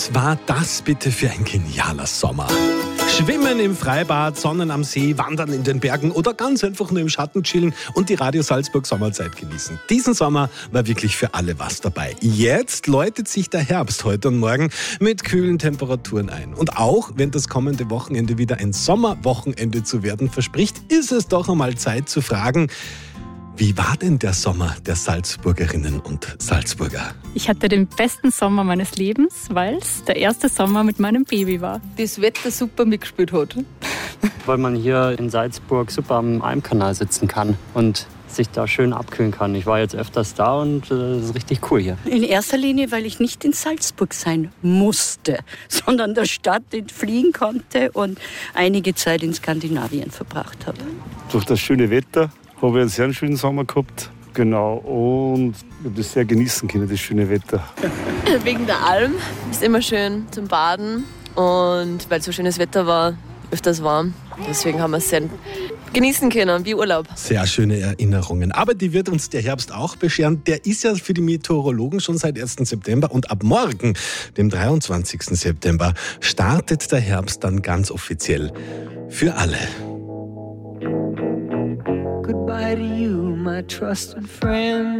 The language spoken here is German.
Was war das bitte für ein genialer Sommer? Schwimmen im Freibad, Sonnen am See, Wandern in den Bergen oder ganz einfach nur im Schatten chillen und die Radio Salzburg Sommerzeit genießen. Diesen Sommer war wirklich für alle was dabei. Jetzt läutet sich der Herbst heute und morgen mit kühlen Temperaturen ein. Und auch wenn das kommende Wochenende wieder ein Sommerwochenende zu werden verspricht, ist es doch einmal Zeit zu fragen, wie war denn der Sommer der Salzburgerinnen und Salzburger? Ich hatte den besten Sommer meines Lebens, weil es der erste Sommer mit meinem Baby war. Das Wetter super mitgespielt hat. Weil man hier in Salzburg super am Almkanal sitzen kann und sich da schön abkühlen kann. Ich war jetzt öfters da und es ist richtig cool hier. In erster Linie, weil ich nicht in Salzburg sein musste, sondern der Stadt entfliehen konnte und einige Zeit in Skandinavien verbracht habe. Durch das schöne Wetter habe ich einen sehr schönen Sommer gehabt. Genau, und ich habe das sehr genießen können, das schöne Wetter. Wegen der Alm ist immer schön zum Baden und weil so schönes Wetter war, öfters warm. Deswegen haben wir es sehr genießen können, wie Urlaub. Sehr schöne Erinnerungen. Aber die wird uns der Herbst auch bescheren. Der ist ja für die Meteorologen schon seit 1. September. Und ab morgen, dem 23. September, startet der Herbst dann ganz offiziell für alle. Goodbye to you, my trusted friend.